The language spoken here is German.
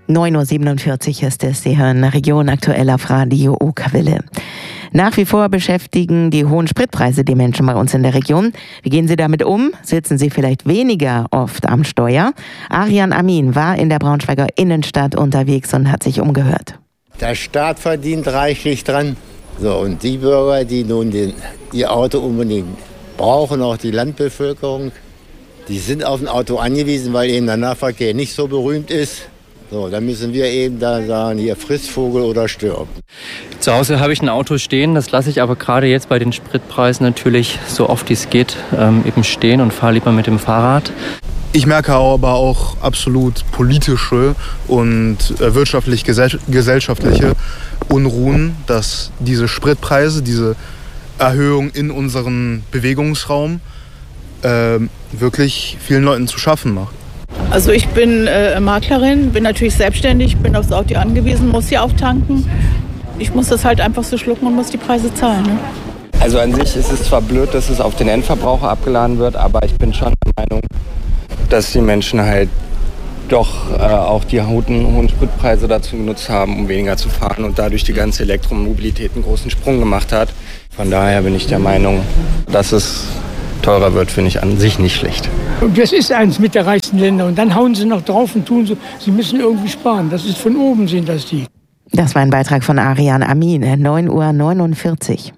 9:47 Uhr ist es. Sie hören Region aktuell auf Radio Okawelle. Nach wie vor beschäftigen die hohen Spritpreise die Menschen bei uns in der Region. Wie gehen sie damit um? Sitzen sie vielleicht weniger oft am Steuer? Arian Amin war in der Braunschweiger Innenstadt unterwegs und hat sich umgehört. Der Staat verdient reichlich dran. So, und die Bürger, die nun ihr Auto unbedingt brauchen, auch die Landbevölkerung, die sind auf ein Auto angewiesen, weil eben der Nahverkehr nicht so berühmt ist. So, dann müssen wir eben da sagen, hier frisst Vogel oder stirb. Zu Hause habe ich ein Auto stehen, das lasse ich aber gerade jetzt bei den Spritpreisen natürlich so oft wie es geht eben stehen und fahre lieber mit dem Fahrrad. Ich merke aber auch absolut politische und wirtschaftlich-gesellschaftliche Unruhen, dass diese Spritpreise, diese Erhöhung in unserem Bewegungsraum wirklich vielen Leuten zu schaffen macht. Also ich bin Maklerin, bin natürlich selbstständig, bin aufs Auto angewiesen, muss hier auftanken. Ich muss das halt einfach so schlucken und muss die Preise zahlen. Ne? Also an sich ist es zwar blöd, dass es auf den Endverbraucher abgeladen wird, aber ich bin schon der Meinung, dass die Menschen halt doch auch die hohen Spritpreise dazu genutzt haben, um weniger zu fahren und dadurch die ganze Elektromobilität einen großen Sprung gemacht hat. Von daher bin ich der Meinung, dass es teurer wird, finde ich an sich nicht schlecht. Und das ist eins mit der reichsten Länder. Und dann hauen sie noch drauf und tun so, sie müssen irgendwie sparen. Das ist von oben, sind das die. Das war ein Beitrag von Arian Amin, 9:49 Uhr.